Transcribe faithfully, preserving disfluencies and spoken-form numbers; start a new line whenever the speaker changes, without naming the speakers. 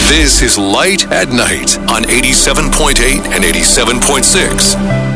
This is Light at Night on eighty-seven point eight and eighty-seven point six.